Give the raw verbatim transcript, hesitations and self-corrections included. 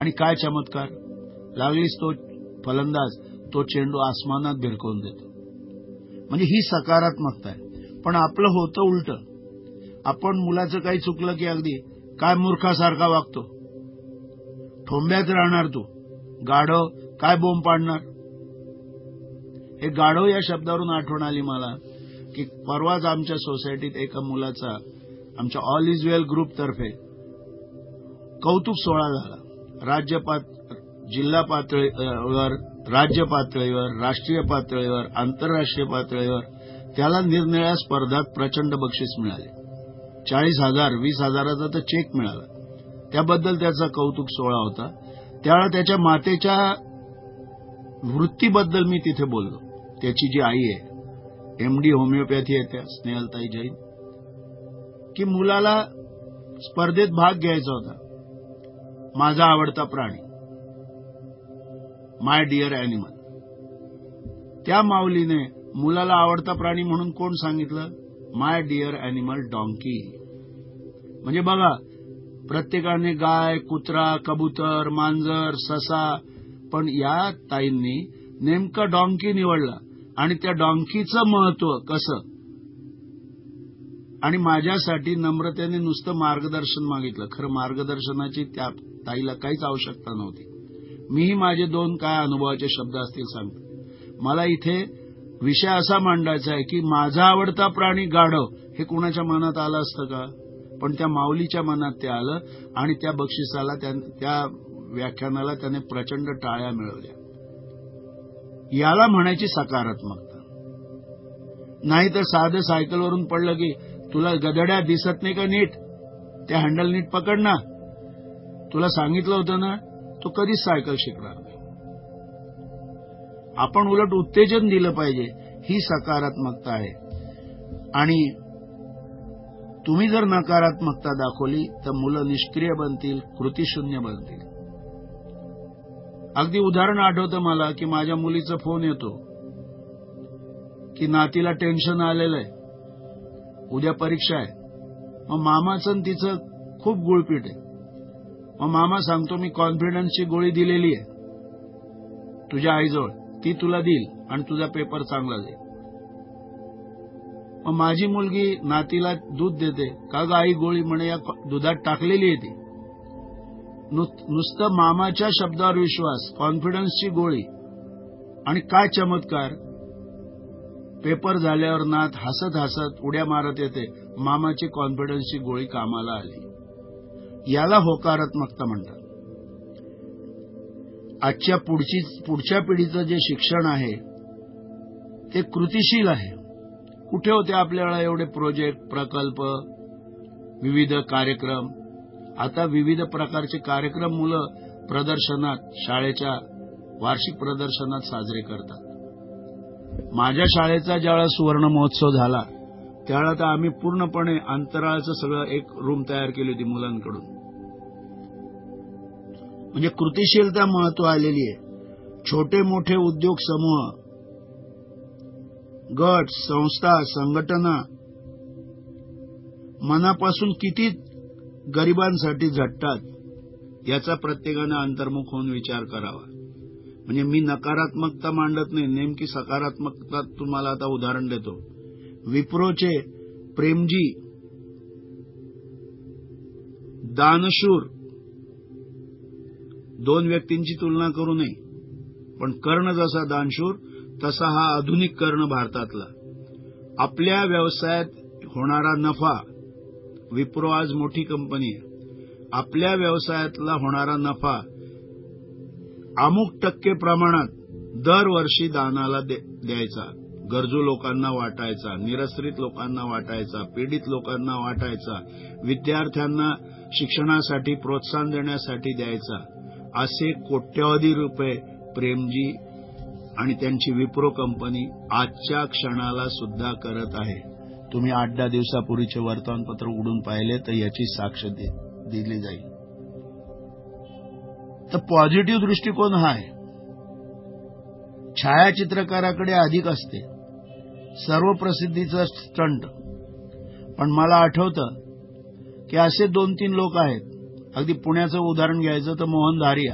आणि काय चमत्कार, लागलीच तो फलंदाज तो चेंडू आसमानात भिरकवून देतो. म्हणजे ही सकारात्मकता आहे. पण आपलं होतं उलटं. आपण मुलाचं काही चुकलं की अगदी काय मूर्खासारखा वागतो, ठोंब्यात राहणार तू, गाढव, काय बोंब पाडणार. हे गाढव या शब्दावरून आठवण आली मला की परवाच आमच्या सोसायटीत एका मुलाचा आमच्या ऑल इज वेल ग्रुप तर्फे कौतुक सोहळा झाला. राज्य जिल्हा पातळीवर, राज्य पातळीवर, राष्ट्रीय पातळीवर, आंतरराष्ट्रीय पातळीवर त्याला निरनिराळ्या स्पर्धात प्रचंड बक्षीस मिळाले. चाळीस हजार वीस हजाराचा तर चेक मिळाला. त्याबद्दल त्याचा कौतुक सोहळा होता. त्यावेळेला त्याच्या मातेच्या वृत्तीबद्दल मी तिथे बोललो. त्याची जी आई आहे, एमडी होमिओपॅथी आहे, त्या स्नेहलताई जैन, की मुलाला स्पर्धेत भाग घ्यायचा होता. माझा आवडता प्राणी, माय डिअर अॅनिमल. त्या माऊलीने मुलाला आवडता प्राणी म्हणून कोण सांगितलं? My dear animal donkey. म्हणजे बघा, प्रत्येकाने गाय, कुत्रा, कबूतर, मांजर, ससा, पण या ताईंनी नेमका डॉंकी निवडला. आणि त्या डॉंकीचं महत्व कसं, आणि माझ्यासाठी नम्रतेने नुसतं मार्गदर्शन मागितलं. खरं मार्गदर्शनाची त्या ताईला काहीच आवश्यकता नव्हती. मीही माझे दोन काय अनुभवाचे शब्द असतील सांगतो. मला इथे विषय असा मांडायचा आहे की माझा आवडता प्राणी गाढव हे कुणाच्या मनात आलं असतं का? पण त्या माऊलीच्या मनात ते आलं आणि त्या बक्षिसाला, त्या व्याख्यानाला त्याने प्रचंड टाळ्या मिळवल्या. याला म्हणायची सकारात्मकता. नाहीतर साधं सायकलवरून पडलं की तुला गधड्या दिसत नाही का नीट, त्या हँडल नीट पकड ना, तुला सांगितलं होतं ना, तो कधीच सायकल शिकणार नाही. आपण उलट उत्तेजन दिलं पाहिजे. ही सकारात्मकता आहे. आणि तुम्ही जर नकारात्मकता दाखवली तर मुलं निष्क्रिय बनतील, कृतीशून्य बनतील. अगदी उदाहरण आठवतं मला की माझ्या मुलीचा फोन येतो की नातीला टेन्शन आलेलं आहे, उद्या परीक्षा आहे. मग मामाचं तिचं खूप गुळपीट आहे. मग मामा सांगतो, मी कॉन्फिडन्सची गोळी दिलेली आहे तुझ्या आईजवळ, ती तुला देईल आणि तुझा पेपर चांगला जाईल. मग माझी मुलगी नातीला दूध देते. का ग आई गोळी? म्हणे या दुधात टाकलेली आहे ती. नुसतं मामाच्या शब्दावर विश्वास, कॉन्फिडन्सची गोळी. आणि काय चमत्कार, पेपर झाल्यावर नात हसत हसत उड्या मारत येते. मामाची कॉन्फिडन्सची गोळी कामाला आली. याला होकारात्मकता म्हणतात. आजच्या पुढची पुढच्या पिढीचं जे शिक्षण आहे ते कृतिशील आहे. कुठे होते आपल्याला एवढे प्रोजेक्ट, प्रकल्प, विविध कार्यक्रम? आता विविध प्रकारचे कार्यक्रम मुलं प्रदर्शनात, शाळेच्या वार्षिक प्रदर्शनात साजरे करतात. माझ्या शाळेचा ज्यावेळेला सुवर्ण महोत्सव झाला त्यावेळेला तर आम्ही पूर्णपणे अंतराळाचं सगळं एक रूम तयार केली होती मुलांकडून. म्हणजे कृतिशीलता महत्व आलेली आहे. छोटे मोठे उद्योग समूह, गट, संस्था, संघटना मनापासून किती गरिबांसाठी झटतात याचा प्रत्येकानं अंतर्मुख होऊन विचार करावा. म्हणजे मी नकारात्मकता मांडत नाही, नेमकी सकारात्मकता तुम्हाला आता उदाहरण देतो. विप्रोचे प्रेमजी दानशूर, दोन व्यक्तींची तुलना करू नये, पण कर्ण जसा दानशूर तसा हा आधुनिक कर्ण भारतातला. आपल्या व्यवसायात होणारा नफा, विप्रो आज मोठी कंपनी आहे, आपल्या व्यवसायातला होणारा नफा अमुक टक्के प्रमाणात दरवर्षी दानाला द्यायचा, गरजू लोकांना वाटायचा, निरश्रित लोकांना वाटायचा, पीडित लोकांना वाटायचा, विद्यार्थ्यांना शिक्षणासाठी प्रोत्साहन देण्यासाठी द्यायचा. असे कोट्यवधी रुपये प्रेमजी आणि त्यांची विप्रो कंपनी आजच्या क्षणाला सुद्धा करत आहे. तुम्ही आठ दहा दिवसापूर्वीचे वर्तमानपत्र उघडून पाहिले तर याची साक्ष दिली जाईल. तर पॉझिटिव्ह दृष्टिकोन हा आहे. छायाचित्रकाराकडे अधिक असते, सर्व प्रसिद्धीचं स्टंट. पण मला आठवतं की असे दोन तीन लोक आहेत. अगदी पुण्याचं उदाहरण घ्यायचं तर मोहन धारिया,